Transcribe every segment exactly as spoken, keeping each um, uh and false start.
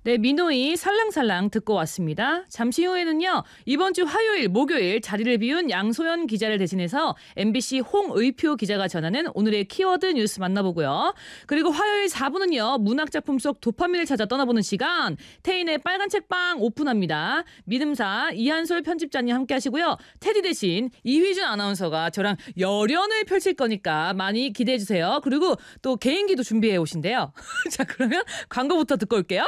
네, 민호이 살랑살랑 듣고 왔습니다. 잠시 후에는요. 이번 주 화요일, 목요일 자리를 비운 양소연 기자를 대신해서 엠비씨 홍의표 기자가 전하는 오늘의 키워드 뉴스 만나보고요. 그리고 화요일 사 부는요. 문학작품 속 도파민을 찾아 떠나보는 시간 태인의 빨간 책방 오픈합니다. 믿음사 이한솔 편집자님 함께 하시고요. 테디 대신 이휘준 아나운서가 저랑 열연을 펼칠 거니까 많이 기대해 주세요. 그리고 또 개인기도 준비해 오신대요. 자, 그러면 광고부터 듣고 올게요.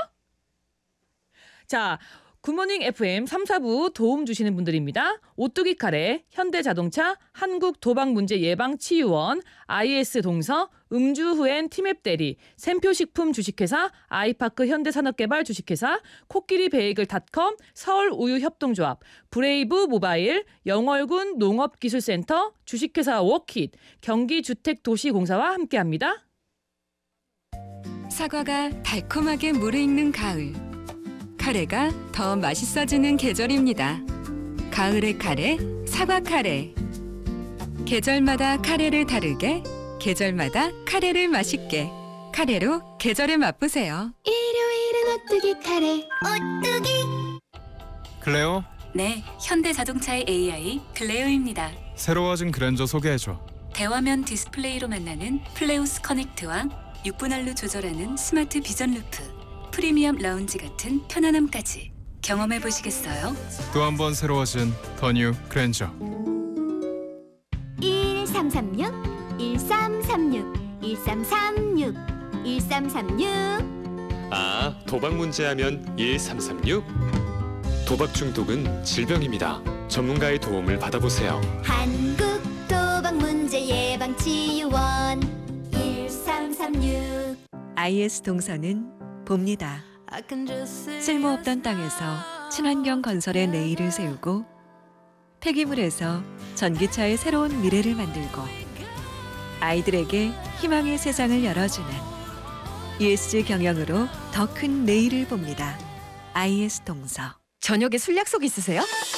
자, 굿모닝 에프엠 삼, 사 부 도움 주시는 분들입니다. 오뚜기 카레, 현대자동차, 한국도박문제예방치유원, 아이에스 동서, 음주후엔 티맵 대리, 샘표식품 주식회사, 아이파크 현대산업개발 주식회사, 코끼리 베이글 닷컴, 서울우유협동조합, 브레이브 모바일, 영월군 농업기술센터, 주식회사 워킷, 경기주택도시공사와 함께합니다. 사과가 달콤하게 무르익는 가을. 카레가 더 맛있어지는 계절입니다. 가을의 카레, 사과 카레. 계절마다 카레를 다르게, 계절마다 카레를 맛있게. 카레로 계절을 맛보세요. 일요일은 오뚜기 카레. 오뚜기. 클레오, 네, 현대자동차의 에이아이 클레오입니다. 새로워진 그랜저 소개해줘. 대화면 디스플레이로 만나는 플레우스 커넥트와 육 분할로 조절하는 스마트 비전 루프, 프리미엄 라운지 같은 편안함까지 경험해 보시겠어요? 또 한 번 새로워진 더 뉴 그랜저. 일삼삼육 일삼삼육 일삼삼육 일삼삼육. 아, 도박 문제하면 일삼삼육? 도박 중독은 질병입니다. 전문가의 도움을 받아보세요. 한국도박문제예방치유원 일삼삼육. 아이에스 동서는 봅니다. 쓸모없던 땅에서 친환경 건설의 내일을 세우고 폐기물에서 전기차의 새로운 미래를 만들고 아이들에게 희망의 세상을 열어주는 이에스지 경영으로 더 큰 내일을 봅니다. 아이에스 동서. 저녁에 술 약속 있으세요?